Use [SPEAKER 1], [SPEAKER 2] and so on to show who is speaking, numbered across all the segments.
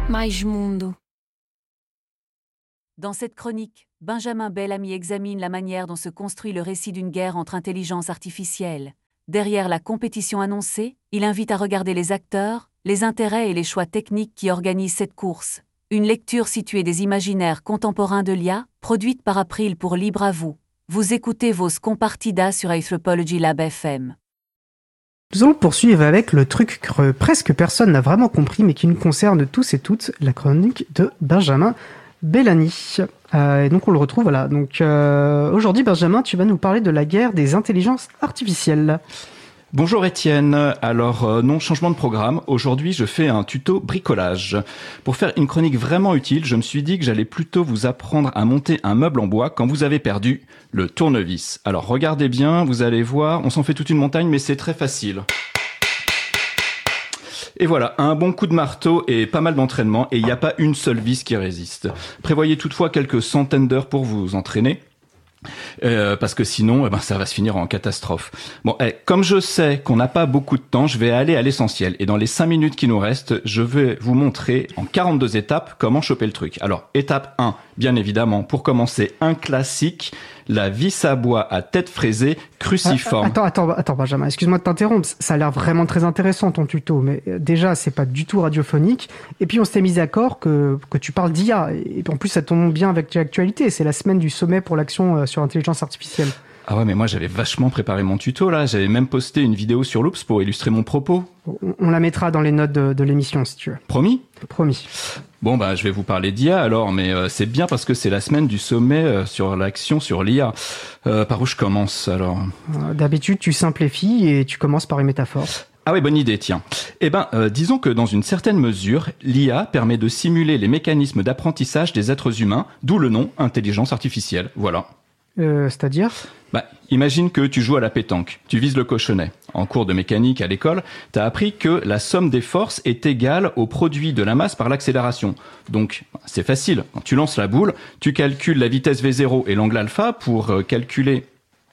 [SPEAKER 1] Mais mundo.
[SPEAKER 2] Dans cette chronique, Benjamin Bellamy examine la manière dont se construit le récit d'une guerre entre intelligences artificielles. Derrière la compétition annoncée, il invite à regarder les acteurs, les intérêts et les choix techniques qui organisent cette course. Une lecture située des imaginaires contemporains de l'IA, produite par April pour Libre à vous. Vous écoutez Vos Compartida sur Anthropology Lab FM.
[SPEAKER 3] Nous allons poursuivre avec le truc que presque personne n'a vraiment compris, mais qui nous concerne tous et toutes, la chronique de Benjamin Bellamy. Et donc on le retrouve, voilà. Donc aujourd'hui, Benjamin, tu vas nous parler de la guerre des intelligences artificielles.
[SPEAKER 4] Bonjour Étienne, alors non, changement de programme, aujourd'hui je fais un tuto bricolage. Pour faire une chronique vraiment utile, je me suis dit que j'allais plutôt vous apprendre à monter un meuble en bois quand vous avez perdu le tournevis. Alors regardez bien, vous allez voir, on s'en fait toute une montagne mais c'est très facile. Et voilà, un bon coup de marteau et pas mal d'entraînement et il n'y a pas une seule vis qui résiste. Prévoyez toutefois quelques centaines d'heures pour vous entraîner. Parce que sinon, ça va se finir en catastrophe. Bon, comme je sais qu'on n'a pas beaucoup de temps, je vais aller à l'essentiel. Et dans les 5 minutes qui nous restent, je vais vous montrer en 42 étapes comment choper le truc. Alors, étape 1, bien évidemment, pour commencer, un classique, la vis à bois à tête fraisée cruciforme.
[SPEAKER 3] Attends, Benjamin, excuse-moi de t'interrompre. Ça a l'air vraiment très intéressant ton tuto, mais déjà, c'est pas du tout radiophonique. Et puis, on s'était mis d'accord que tu parles d'IA. Et en plus, ça tombe bien avec l'actualité. C'est la semaine du sommet pour l'action sur l'intelligence artificielle.
[SPEAKER 4] Ah ouais, mais moi j'avais vachement préparé mon tuto là, j'avais même posté une vidéo sur Loops pour illustrer mon propos.
[SPEAKER 3] On la mettra dans les notes de l'émission si tu veux.
[SPEAKER 4] Promis ?
[SPEAKER 3] Promis.
[SPEAKER 4] Bon je vais vous parler d'IA alors, mais c'est bien parce que c'est la semaine du sommet sur l'action sur l'IA. Par où je commence alors ?
[SPEAKER 3] D'habitude tu simplifies et tu commences par une métaphore.
[SPEAKER 4] Ah oui, bonne idée, tiens. Disons que dans une certaine mesure, l'IA permet de simuler les mécanismes d'apprentissage des êtres humains, d'où le nom intelligence artificielle, voilà.
[SPEAKER 3] C'est-à-dire ?
[SPEAKER 4] Imagine que tu joues à la pétanque, tu vises le cochonnet. En cours de mécanique à l'école, t'as appris que la somme des forces est égale au produit de la masse par l'accélération. Donc, c'est facile. Quand tu lances la boule, tu calcules la vitesse V0 et l'angle alpha pour calculer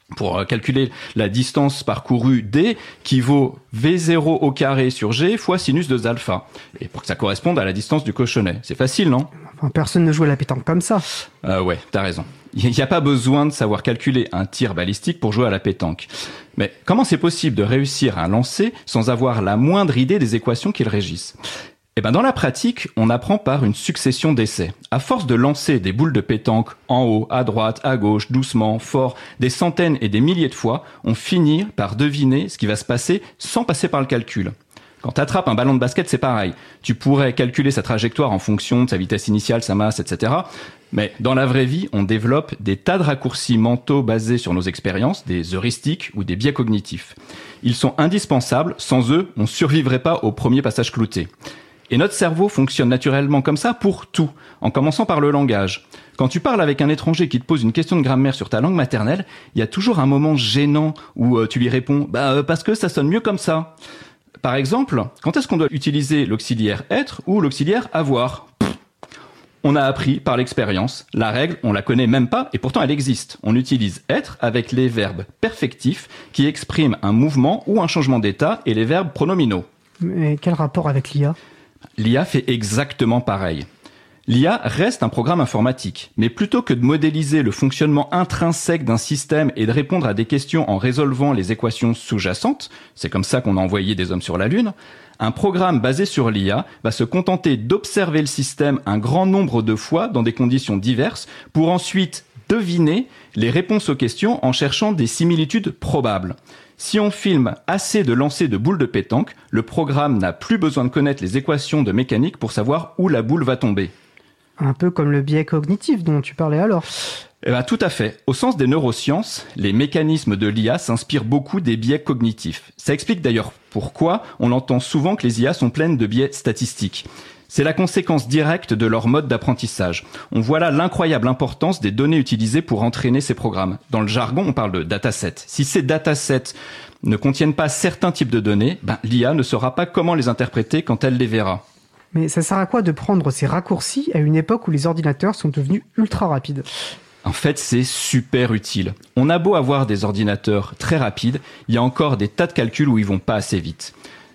[SPEAKER 4] la distance parcourue D qui vaut V0 au carré sur G fois sinus de alpha. Et pour que ça corresponde à la distance du cochonnet. C'est facile, non ?
[SPEAKER 3] Enfin, personne ne joue à la pétanque comme ça.
[SPEAKER 4] Ouais, t'as raison. Il n'y a pas besoin de savoir calculer un tir balistique pour jouer à la pétanque. Mais comment c'est possible de réussir un lancer sans avoir la moindre idée des équations qui le régissent ? Dans la pratique, on apprend par une succession d'essais. À force de lancer des boules de pétanque en haut, à droite, à gauche, doucement, fort, des centaines et des milliers de fois, on finit par deviner ce qui va se passer sans passer par le calcul. Quand tu attrapes un ballon de basket, c'est pareil. Tu pourrais calculer sa trajectoire en fonction de sa vitesse initiale, sa masse, etc. Mais dans la vraie vie, on développe des tas de raccourcis mentaux basés sur nos expériences, des heuristiques ou des biais cognitifs. Ils sont indispensables, sans eux, on ne survivrait pas au premier passage clouté. Et notre cerveau fonctionne naturellement comme ça pour tout, en commençant par le langage. Quand tu parles avec un étranger qui te pose une question de grammaire sur ta langue maternelle, il y a toujours un moment gênant où tu lui réponds « parce que ça sonne mieux comme ça ». Par exemple, quand est-ce qu'on doit utiliser l'auxiliaire être ou l'auxiliaire avoir ? On a appris par l'expérience. La règle, on la connaît même pas et pourtant elle existe. On utilise être avec les verbes perfectifs qui expriment un mouvement ou un changement d'état et les verbes pronominaux.
[SPEAKER 3] Mais quel rapport avec l'IA ?
[SPEAKER 4] L'IA fait exactement pareil. L'IA reste un programme informatique, mais plutôt que de modéliser le fonctionnement intrinsèque d'un système et de répondre à des questions en résolvant les équations sous-jacentes, c'est comme ça qu'on a envoyé des hommes sur la Lune, un programme basé sur l'IA va se contenter d'observer le système un grand nombre de fois dans des conditions diverses pour ensuite deviner les réponses aux questions en cherchant des similitudes probables. Si on filme assez de lancers de boules de pétanque, le programme n'a plus besoin de connaître les équations de mécanique pour savoir où la boule va tomber.
[SPEAKER 3] Un peu comme le biais cognitif dont tu parlais alors.
[SPEAKER 4] Tout à fait. Au sens des neurosciences, les mécanismes de l'IA s'inspirent beaucoup des biais cognitifs. Ça explique d'ailleurs pourquoi on entend souvent que les IA sont pleines de biais statistiques. C'est la conséquence directe de leur mode d'apprentissage. On voit là l'incroyable importance des données utilisées pour entraîner ces programmes. Dans le jargon, on parle de datasets. Si ces datasets ne contiennent pas certains types de données, l'IA ne saura pas comment les interpréter quand elle les verra.
[SPEAKER 3] Mais ça sert à quoi de prendre ces raccourcis à une époque où les ordinateurs sont devenus ultra rapides ?
[SPEAKER 4] En fait, c'est super utile. On a beau avoir des ordinateurs très rapides, il y a encore des tas de calculs où ils vont pas assez vite.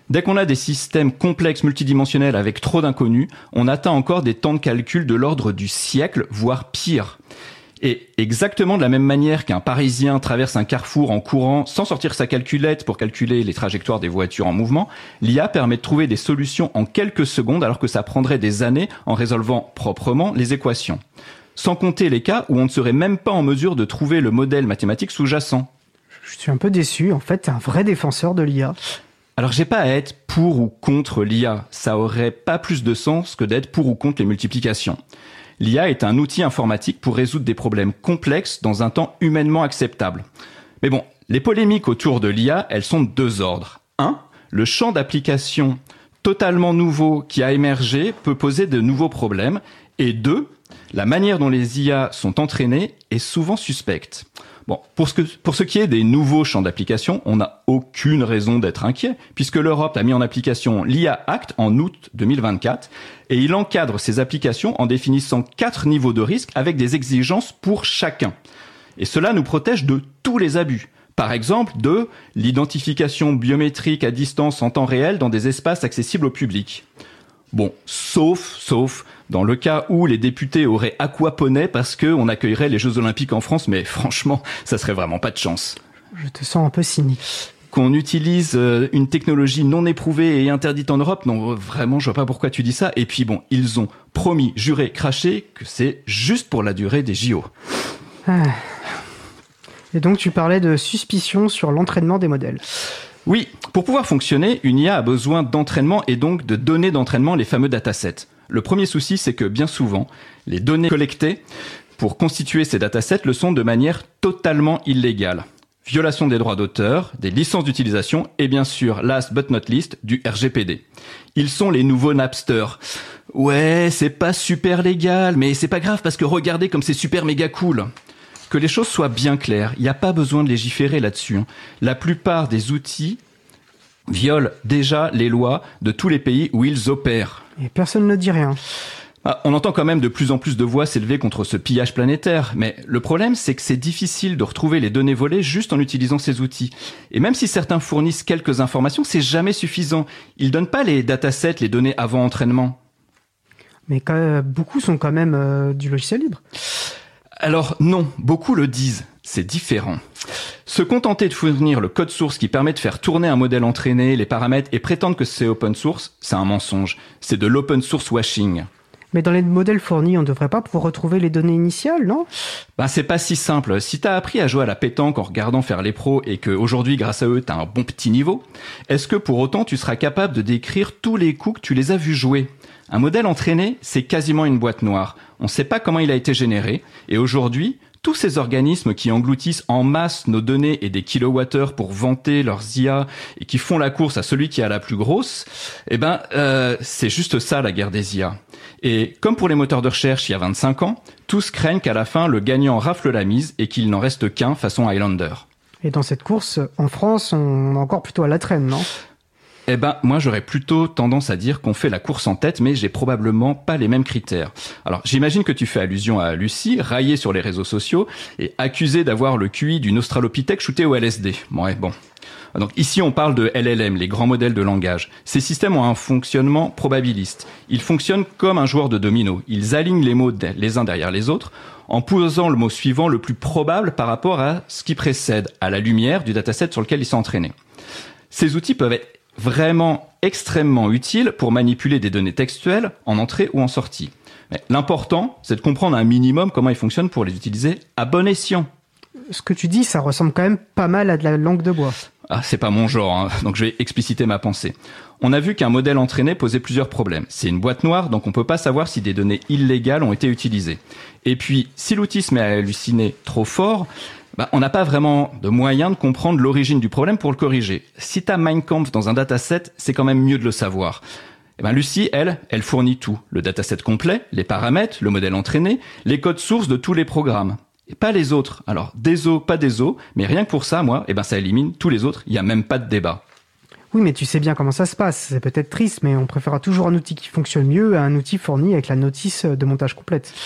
[SPEAKER 4] Dès qu'on a des systèmes complexes multidimensionnels avec trop d'inconnus, on atteint encore des temps de calcul de l'ordre du siècle, voire pire. Et exactement de la même manière qu'un Parisien traverse un carrefour en courant sans sortir sa calculette pour calculer les trajectoires des voitures en mouvement, l'IA permet de trouver des solutions en quelques secondes alors que ça prendrait des années en résolvant proprement les équations. Sans compter les cas où on ne serait même pas en mesure de trouver le modèle mathématique sous-jacent.
[SPEAKER 3] Je suis un peu déçu, en fait, t'es un vrai défenseur de l'IA.
[SPEAKER 4] Alors j'ai pas à être pour ou contre l'IA, ça aurait pas plus de sens que d'être pour ou contre les multiplications. L'IA est un outil informatique pour résoudre des problèmes complexes dans un temps humainement acceptable. Mais bon, les polémiques autour de l'IA, elles sont de deux ordres. 1. Le champ d'application totalement nouveau qui a émergé peut poser de nouveaux problèmes. Et 2. La manière dont les IA sont entraînées est souvent suspecte. Bon, pour ce qui est des nouveaux champs d'application, on n'a aucune raison d'être inquiet, puisque l'Europe a mis en application l'IA Act en août 2024, et il encadre ces applications en définissant 4 niveaux de risque avec des exigences pour chacun. Et cela nous protège de tous les abus. Par exemple, de l'identification biométrique à distance en temps réel dans des espaces accessibles au public. Bon, sauf dans le cas où les députés auraient aquaponé parce qu'on accueillerait les Jeux Olympiques en France, mais franchement, ça serait vraiment pas de chance.
[SPEAKER 3] Je te sens un peu cynique.
[SPEAKER 4] Qu'on utilise une technologie non éprouvée et interdite en Europe, non, vraiment, je vois pas pourquoi tu dis ça. Et puis bon, ils ont promis, juré, craché que c'est juste pour la durée des JO.
[SPEAKER 3] Et donc tu parlais de suspicion sur l'entraînement des modèles.
[SPEAKER 4] Oui, pour pouvoir fonctionner, une IA a besoin d'entraînement et donc de données d'entraînement, les fameux datasets. Le premier souci, c'est que bien souvent, les données collectées pour constituer ces datasets le sont de manière totalement illégale. Violation des droits d'auteur, des licences d'utilisation et bien sûr, last but not least, du RGPD. Ils sont les nouveaux Napster. Ouais, c'est pas super légal, mais c'est pas grave parce que regardez comme c'est super méga cool. Que les choses soient bien claires, il n'y a pas besoin de légiférer là-dessus. La plupart des outils violent déjà les lois de tous les pays où ils opèrent.
[SPEAKER 3] Et personne ne dit rien.
[SPEAKER 4] On entend quand même de plus en plus de voix s'élever contre ce pillage planétaire, mais le problème c'est que c'est difficile de retrouver les données volées juste en utilisant ces outils. Et même si certains fournissent quelques informations, c'est jamais suffisant. Ils donnent pas les datasets, les données avant entraînement.
[SPEAKER 3] Mais beaucoup sont quand même du logiciel libre.
[SPEAKER 4] Alors non, beaucoup le disent, c'est différent. Se contenter de fournir le code source qui permet de faire tourner un modèle entraîné, les paramètres, et prétendre que c'est open source, c'est un mensonge. C'est de l'open source washing.
[SPEAKER 3] Mais dans les modèles fournis, on ne devrait pas pouvoir retrouver les données initiales, non ?
[SPEAKER 4] C'est pas si simple. Si t'as appris à jouer à la pétanque en regardant faire les pros et qu'aujourd'hui, grâce à eux, t'as un bon petit niveau, est-ce que pour autant tu seras capable de décrire tous les coups que tu les as vus jouer ? Un modèle entraîné, c'est quasiment une boîte noire. On ne sait pas comment il a été généré. Et aujourd'hui, tous ces organismes qui engloutissent en masse nos données et des kilowattheures pour vanter leurs IA et qui font la course à celui qui a la plus grosse, c'est juste ça la guerre des IA. Et comme pour les moteurs de recherche il y a 25 ans, tous craignent qu'à la fin le gagnant rafle la mise et qu'il n'en reste qu'un façon Highlander.
[SPEAKER 3] Et dans cette course, en France, on est encore plutôt à la traîne, non ?
[SPEAKER 4] Moi, j'aurais plutôt tendance à dire qu'on fait la course en tête, mais j'ai probablement pas les mêmes critères. Alors, j'imagine que tu fais allusion à Lucie, raillée sur les réseaux sociaux et accusée d'avoir le QI d'une australopithèque shooté au LSD. Donc ici, on parle de LLM, les grands modèles de langage. Ces systèmes ont un fonctionnement probabiliste. Ils fonctionnent comme un joueur de domino. Ils alignent les mots les uns derrière les autres en posant le mot suivant le plus probable par rapport à ce qui précède, à la lumière du dataset sur lequel ils sont entraînés. Ces outils peuvent être vraiment extrêmement utiles pour manipuler des données textuelles en entrée ou en sortie. Mais l'important, c'est de comprendre un minimum comment ils fonctionnent pour les utiliser à bon escient.
[SPEAKER 3] Ce que tu dis, ça ressemble quand même pas mal à de la langue de bois.
[SPEAKER 4] C'est pas mon genre, donc je vais expliciter ma pensée. On a vu qu'un modèle entraîné posait plusieurs problèmes. C'est une boîte noire, donc on peut pas savoir si des données illégales ont été utilisées. Et puis, si l'outil se met à halluciner trop fort, on n'a pas vraiment de moyen de comprendre l'origine du problème pour le corriger. Si t'as Mein Kampf dans un dataset, c'est quand même mieux de le savoir. Lucie, elle fournit tout. Le dataset complet, les paramètres, le modèle entraîné, les codes sources de tous les programmes. Et pas les autres. Alors, déso, pas déso, mais rien que pour ça, moi, ça élimine tous les autres. Il n'y a même pas de débat.
[SPEAKER 3] Oui, mais tu sais bien comment ça se passe. C'est peut-être triste, mais on préférera toujours un outil qui fonctionne mieux à un outil fourni avec la notice de montage complète.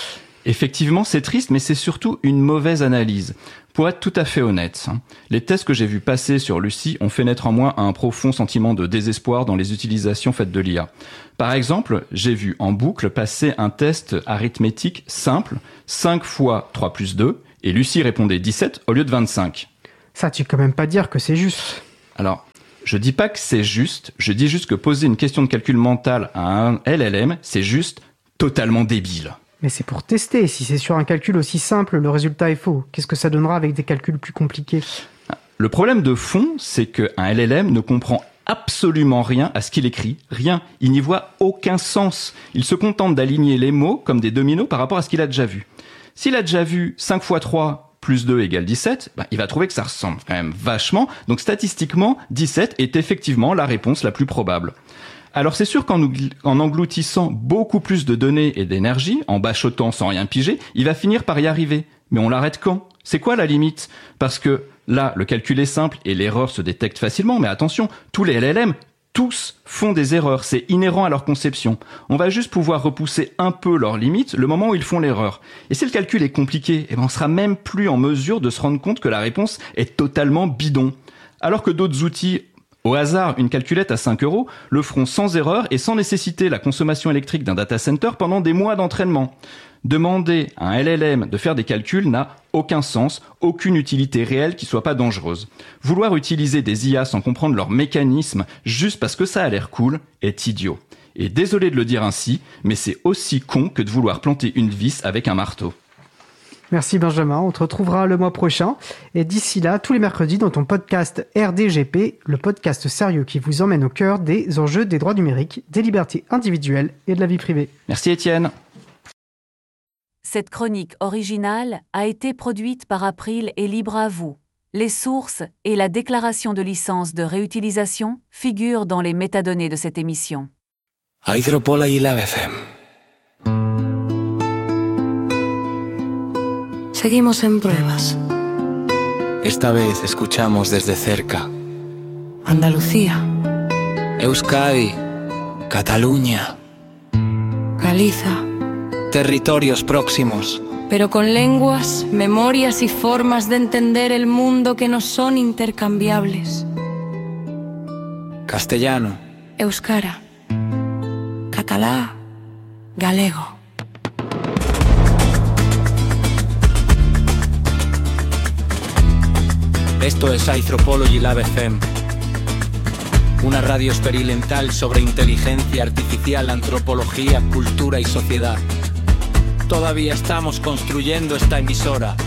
[SPEAKER 4] Effectivement, c'est triste, mais c'est surtout une mauvaise analyse. Pour être tout à fait honnête, les tests que j'ai vus passer sur Lucie ont fait naître en moi un profond sentiment de désespoir dans les utilisations faites de l'IA. Par exemple, j'ai vu en boucle passer un test arithmétique simple, 5 fois 3 plus 2, et Lucie répondait 17 au lieu de 25.
[SPEAKER 3] Ça, tu peux quand même pas dire que c'est juste.
[SPEAKER 4] Alors, je dis pas que c'est juste, je dis juste que poser une question de calcul mental à un LLM, c'est juste totalement débile.
[SPEAKER 3] Mais c'est pour tester. Si c'est sur un calcul aussi simple, le résultat est faux. Qu'est-ce que ça donnera avec des calculs plus compliqués ?
[SPEAKER 4] Le problème de fond, c'est qu'un LLM ne comprend absolument rien à ce qu'il écrit. Rien. Il n'y voit aucun sens. Il se contente d'aligner les mots comme des dominos par rapport à ce qu'il a déjà vu. S'il a déjà vu 5 fois 3 plus 2 égale 17, il va trouver que ça ressemble quand même vachement. Donc statistiquement, 17 est effectivement la réponse la plus probable. Alors c'est sûr qu'en engloutissant beaucoup plus de données et d'énergie, en bachotant sans rien piger, il va finir par y arriver. Mais on l'arrête quand ? C'est quoi la limite ? Parce que là, le calcul est simple et l'erreur se détecte facilement, mais attention, tous les LLM, tous font des erreurs, c'est inhérent à leur conception. On va juste pouvoir repousser un peu leurs limites le moment où ils font l'erreur. Et si le calcul est compliqué, on sera même plus en mesure de se rendre compte que la réponse est totalement bidon. Alors que d'autres outils, au hasard, une calculette à 5 €, le feront sans erreur et sans nécessiter la consommation électrique d'un data center pendant des mois d'entraînement. Demander à un LLM de faire des calculs n'a aucun sens, aucune utilité réelle qui soit pas dangereuse. Vouloir utiliser des IA sans comprendre leur mécanisme juste parce que ça a l'air cool est idiot. Et désolé de le dire ainsi, mais c'est aussi con que de vouloir planter une vis avec un marteau.
[SPEAKER 3] Merci Benjamin, on te retrouvera le mois prochain. Et d'ici là, tous les mercredis dans ton podcast RDGP, le podcast sérieux qui vous emmène au cœur des enjeux des droits numériques, des libertés individuelles et de la vie privée.
[SPEAKER 4] Merci Étienne.
[SPEAKER 2] Cette chronique originale a été produite par April et libre à vous. Les sources et la déclaration de licence de réutilisation figurent dans les métadonnées de cette émission.
[SPEAKER 1] Hydropola FM.
[SPEAKER 5] Seguimos en pruebas.
[SPEAKER 1] Esta vez escuchamos desde cerca.
[SPEAKER 5] Andalucía,
[SPEAKER 1] Euskadi, Cataluña,
[SPEAKER 5] Galiza.
[SPEAKER 1] territorios próximos.
[SPEAKER 5] Pero con lenguas, memorias y formas de entender el mundo que no son intercambiables.
[SPEAKER 1] Castellano,
[SPEAKER 5] Euskara, catalá, galego.
[SPEAKER 1] Esto es Anthropology Lab FM, una radio experimental sobre inteligencia artificial, antropología, cultura y sociedad. Todavía estamos construyendo esta emisora.